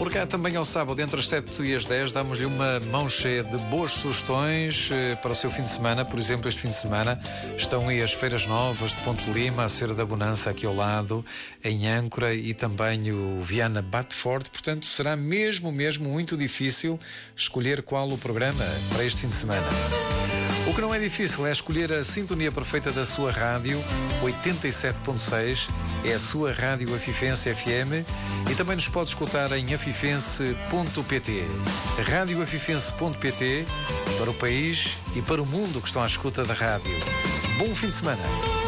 Por cá também ao sábado, entre as 7 e as 10, damos-lhe uma mão cheia de boas sugestões para o seu fim de semana. Por exemplo, este fim de semana estão aí as Feiras Novas de Ponte Lima, a Feira da Bonança aqui ao lado, em Âncora, e também o Viana Batford. Portanto, será mesmo muito difícil escolher qual o programa para este fim de semana. O que não é difícil é escolher a sintonia perfeita da sua rádio. 87.6 é a sua rádio Afifense FM, e também nos pode escutar em afifense.pt. radioafifense.pt, para o país e para o mundo que estão à escuta da rádio. Bom fim de semana.